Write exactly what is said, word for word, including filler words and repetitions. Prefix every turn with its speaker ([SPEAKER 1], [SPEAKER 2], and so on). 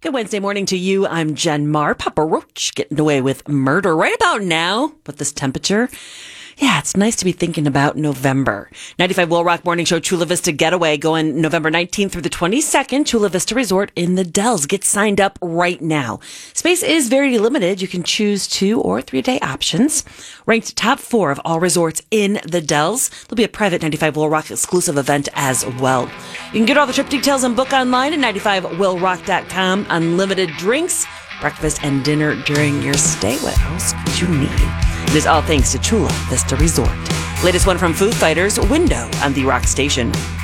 [SPEAKER 1] Good Wednesday morning to you. I'm Jen Marr. Papa Roach getting away with murder right about now with this temperature. Yeah, it's nice to be thinking about November. ninety-five Will Rock Morning Show Chula Vista Getaway going November nineteenth through the twenty-second. Chula Vista Resort in the Dells. Get signed up right now. Space is very limited. You can choose two or three day options. Ranked top four of all resorts in the Dells. There'll be a private ninety-five Will Rock exclusive event as well. You can get all the trip details and book online at ninety-five will rock dot com. Unlimited drinks, breakfast, and dinner during your stay. What else could you need? It is all thanks to Chula Vista Resort. Latest one from Foo Fighters, Window on the Rock Station.